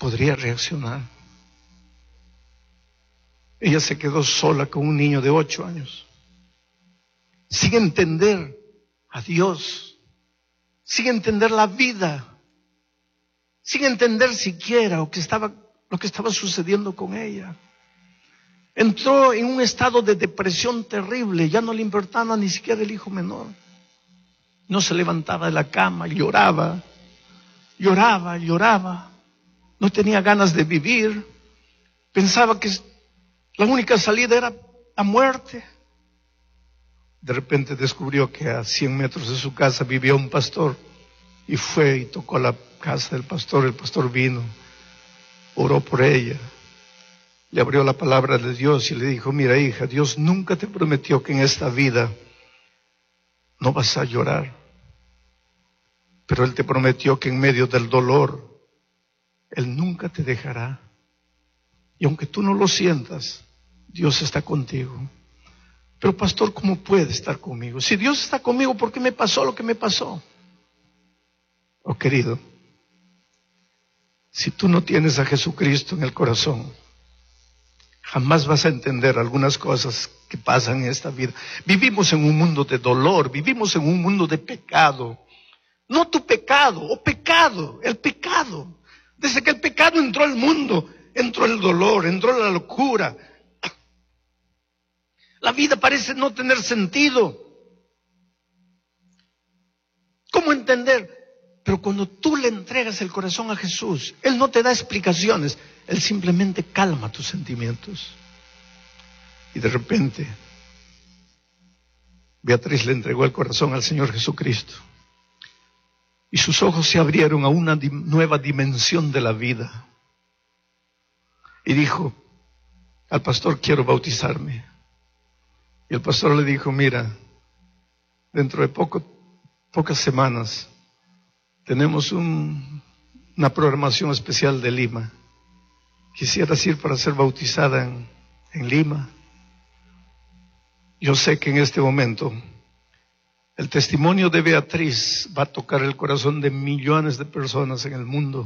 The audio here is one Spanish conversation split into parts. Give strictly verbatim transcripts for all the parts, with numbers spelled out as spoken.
podría reaccionar. Ella se quedó sola con un niño de ocho años, sin entender a Dios, sin entender la vida, sin entender siquiera lo que estaba, lo que estaba sucediendo con ella. Entró en un estado de depresión terrible, ya no le importaba ni siquiera el hijo menor. No se levantaba de la cama, lloraba, lloraba, lloraba. No tenía ganas de vivir. Pensaba que la única salida era la muerte. De repente descubrió que a cien metros de su casa vivía un pastor y fue y tocó la casa del pastor. El pastor vino, oró por ella, le abrió la palabra de Dios y le dijo: mira, hija, Dios nunca te prometió que en esta vida no vas a llorar, pero Él te prometió que en medio del dolor Él nunca te dejará. Y aunque tú no lo sientas, Dios está contigo. Pero pastor, ¿cómo puede estar conmigo? Si Dios está conmigo, ¿por qué me pasó lo que me pasó? Oh, querido, si tú no tienes a Jesucristo en el corazón, jamás vas a entender algunas cosas que pasan en esta vida. Vivimos en un mundo de dolor, vivimos en un mundo de pecado. No tu pecado, o pecado, el pecado. Desde que el pecado entró al mundo, entró el dolor, entró la locura. La vida parece no tener sentido. ¿Cómo entender? Pero cuando tú le entregas el corazón a Jesús, Él no te da explicaciones, Él simplemente calma tus sentimientos. Y de repente, Beatriz le entregó el corazón al Señor Jesucristo. Y sus ojos se abrieron a una di- nueva dimensión de la vida. Y dijo al pastor: quiero bautizarme. Y el pastor le dijo: mira, dentro de poco, pocas semanas tenemos un, una programación especial de Lima. ¿Quisieras ir para ser bautizada en, en Lima? Yo sé que en este momento el testimonio de Beatriz va a tocar el corazón de millones de personas en el mundo.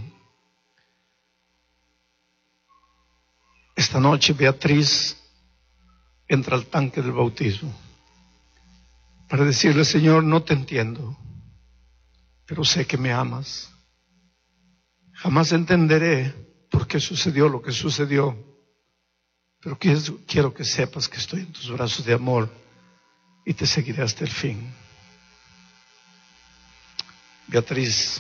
Esta noche Beatriz entra al tanque del bautismo para decirle: Señor, no te entiendo, pero sé que me amas. Jamás entenderé por qué sucedió lo que sucedió, pero quiero que sepas que estoy en tus brazos de amor y te seguiré hasta el fin. Beatriz,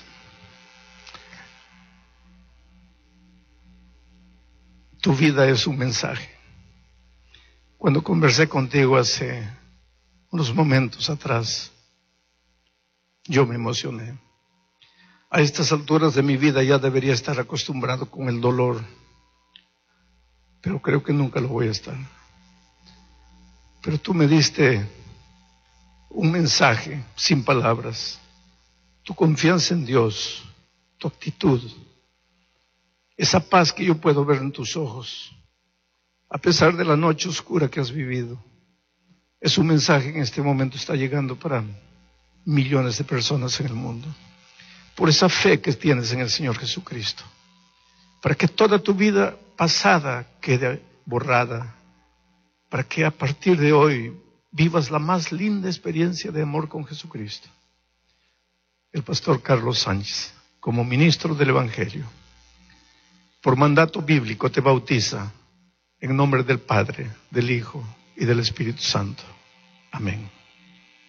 tu vida es un mensaje. Cuando conversé contigo hace unos momentos atrás, yo me emocioné. A estas alturas de mi vida ya debería estar acostumbrado con el dolor, pero creo que nunca lo voy a estar. Pero tú me diste un mensaje sin palabras. Tu confianza en Dios, tu actitud, esa paz que yo puedo ver en tus ojos, a pesar de la noche oscura que has vivido, es un mensaje que en este momento está llegando para millones de personas en el mundo. Por esa fe que tienes en el Señor Jesucristo, para que toda tu vida pasada quede borrada, para que a partir de hoy vivas la más linda experiencia de amor con Jesucristo. El pastor Carlos Sánchez, como ministro del Evangelio, por mandato bíblico te bautiza en nombre del Padre, del Hijo y del Espíritu Santo. Amén.